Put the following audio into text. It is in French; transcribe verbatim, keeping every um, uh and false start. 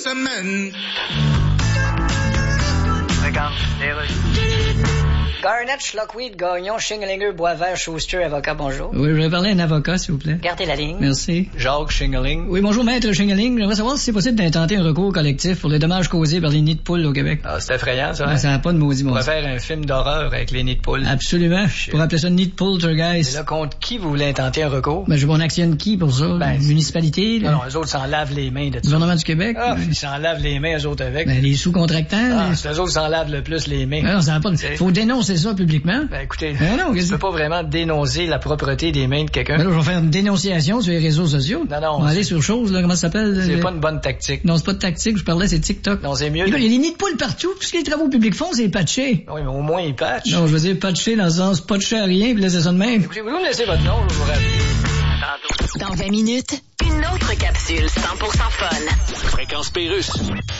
semaine. Regarde, les rues. Garnett, Schlockweed, Gagnon, Schingelinger, Boisvert, Schuster, avocat, bonjour. Oui, je vais parler à un avocat, s'il vous plaît. Gardez la ligne. Merci. Jacques Schingeling. Oui, bonjour, maître Schingeling. J'aimerais savoir si c'est possible d'intenter un recours collectif pour les dommages causés par les nids de poules au Québec. Ah, c'est effrayant, ça, hein? Ben, ça n'a pas de maudit On bon va sens. faire un film d'horreur avec les nids de poules. Absolument. Shit. Pour appeler ça nid de poltergeist. Et là, contre qui vous voulez intenter un recours? Ben, je vais en actionne qui pour ça? Ben, la c'est- municipalité? Non, Le non, eux autres s'en lavent les mains de le ça. gouvernement du Québec? Ah, Ben, ils s'en lavent les mains, eux autres, avec. ben, les sous-contractants? Ah, les- c'est eux autres qui s'en lavent le plus les mains. Ben, non, ça n'a pas de... C'est- Faut dénoncer ça publiquement. Ben, écoutez, Ben non, tu qu'est-ce peux que... pas vraiment dénoncer la propreté des mains de quelqu'un. Ben là, je vais faire une dénonciation sur les réseaux sociaux. Non, non, On va aller c'est- sur chose, là, comment ça s'appelle? C'est le- pas une bonne tactique. Non, c'est pas de tactique, je parlais, c'est TikTok. Non, c'est mieux. Écoute, de- il y a des nids de poules partout. Tout ce que les travaux publics font, c'est patcher. Oui, mais au moins, ils patchent. Non, je veux dire patcher dans le sens patcher à rien puis laisser ça de même. Écoutez, vous me laissez votre nom, je vais vous rappeler. Dans vingt minutes, une autre capsule cent pour cent fun. Fréquence Pérusse.